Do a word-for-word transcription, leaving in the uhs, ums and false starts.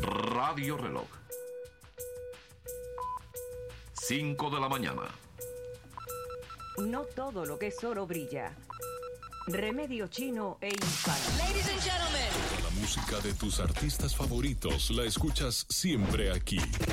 Radio Reloj. cinco de la mañana. No todo lo que es oro brilla. Remedio chino e imparable. Ladies and gentlemen. La música de tus artistas favoritos la escuchas siempre aquí.